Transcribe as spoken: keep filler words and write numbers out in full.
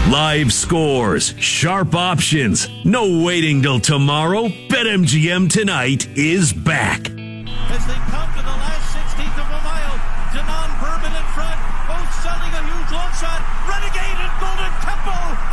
Live scores, sharp options, no waiting till tomorrow. BetMGM tonight is back. As they come to the last sixteenth of a mile, Denon Bourbon in front, both selling a huge long shot. Renegade and Golden Temple